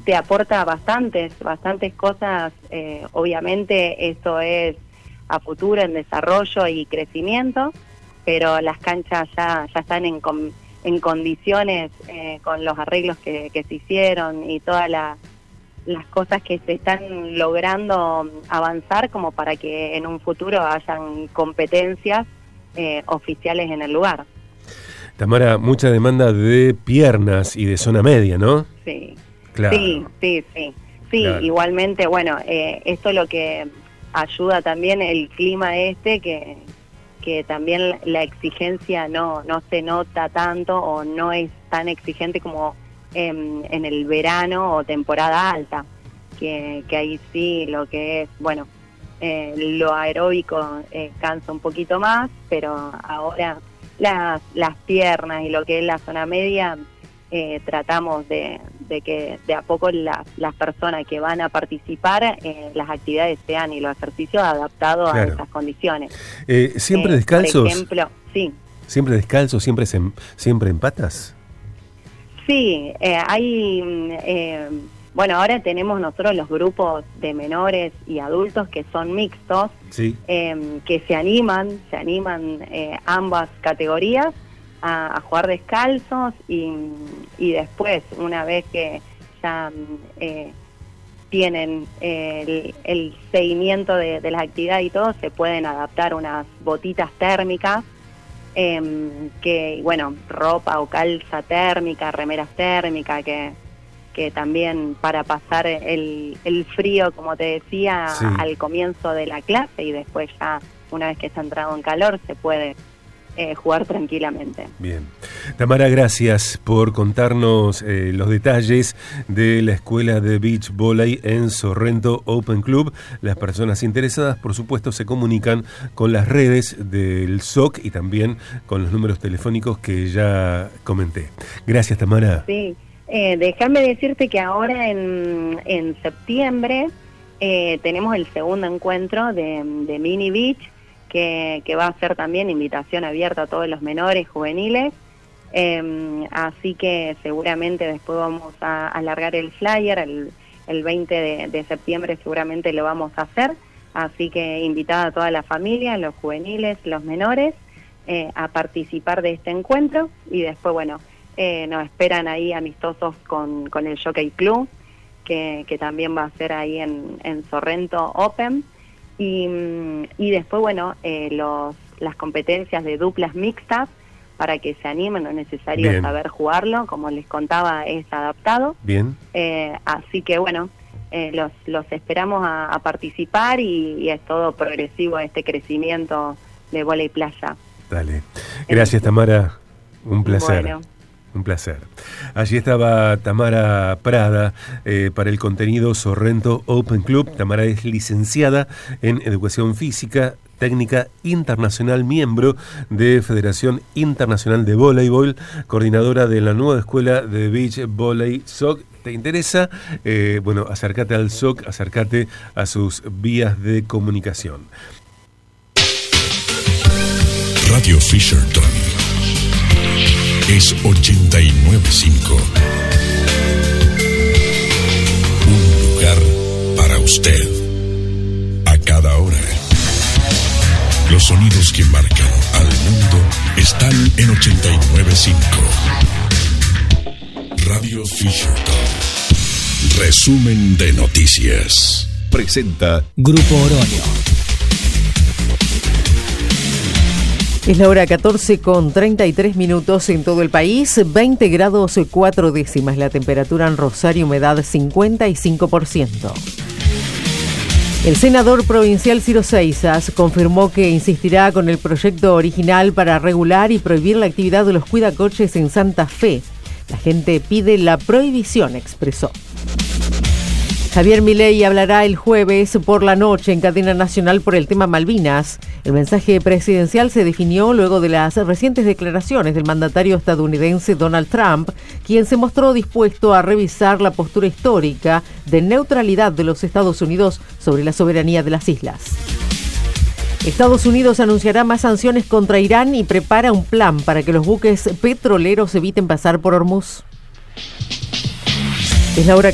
te aporta bastantes cosas. Obviamente eso es a futuro en desarrollo y crecimiento, pero las canchas ya están en condiciones con los arreglos que se hicieron y todas las cosas que se están logrando avanzar como para que en un futuro hayan competencias oficiales en el lugar. Tamara, mucha demanda de piernas y de zona media, ¿no? Sí, claro. Sí, claro. Igualmente, bueno, esto lo que ayuda también el clima que también la exigencia no se nota tanto o no es tan exigente como en el verano o temporada alta, que ahí sí lo que es, bueno, lo aeróbico cansa un poquito más, pero ahora las piernas y lo que es la zona media tratamos de que de a poco las personas que van a participar las actividades sean y los ejercicios adaptados a esas condiciones. ¿Siempre descalzos? Por ejemplo, sí. ¿Siempre descalzos? ¿Siempre en patas? Sí, bueno, ahora tenemos nosotros los grupos de menores y adultos que son mixtos, sí. Que se animan ambas categorías a jugar descalzos y después, una vez que ya tienen el seguimiento de las actividades y todo, se pueden adaptar unas botitas térmicas, que bueno, ropa o calza térmica, remeras térmicas, que también para pasar el frío, como te decía, sí, al comienzo de la clase, y después ya una vez que está entrado en calor se puede jugar tranquilamente. Bien. Tamara, gracias por contarnos los detalles de la Escuela de Beach Volley en Sorrento Open Club. Las personas interesadas, por supuesto, se comunican con las redes del SOC y también con los números telefónicos que ya comenté. Gracias, Tamara. Sí. Déjame decirte que ahora en septiembre tenemos el segundo encuentro de Mini Beach, que va a ser también invitación abierta a todos los menores juveniles, así que seguramente después vamos a alargar el flyer, el 20 de septiembre seguramente lo vamos a hacer, así que invitada a toda la familia, los juveniles, los menores, a participar de este encuentro, y después, bueno, nos esperan ahí amistosos con el Jockey Club, que también va a ser ahí en Sorrento Open, y después, bueno, las competencias de duplas mixtas, para que se animen, no es necesario Bien. Saber jugarlo, como les contaba, es adaptado. Bien. Así que, bueno, los esperamos a participar, y es todo progresivo este crecimiento de vóley playa. Dale. Gracias, Tamara. Un placer. Bueno. Un placer. Allí estaba Tamara Prada para el contenido Sorrento Open Club. Tamara es licenciada en Educación Física, técnica internacional, miembro de Federación Internacional de Voleibol, coordinadora de la nueva escuela de Beach Volley SOC. ¿Te interesa? Bueno, acércate al SOC, acércate a sus vías de comunicación. Radio Fisherton es 89.5. Un lugar para usted. A cada hora. Los sonidos que marcan al mundo están en 89.5. Radio Fisherton. Resumen de noticias. Presenta Grupo Oroño. Es la hora 14:33 en todo el país, 20 grados 4 décimas la temperatura en Rosario, humedad 55%. El senador provincial Ciro Seisas confirmó que insistirá con el proyecto original para regular y prohibir la actividad de los cuidacoches en Santa Fe. La gente pide la prohibición, expresó. Javier Milei hablará el jueves por la noche en cadena nacional por el tema Malvinas. El mensaje presidencial se definió luego de las recientes declaraciones del mandatario estadounidense Donald Trump, quien se mostró dispuesto a revisar la postura histórica de neutralidad de los Estados Unidos sobre la soberanía de las islas. Estados Unidos anunciará más sanciones contra Irán y prepara un plan para que los buques petroleros eviten pasar por Hormuz. Es la hora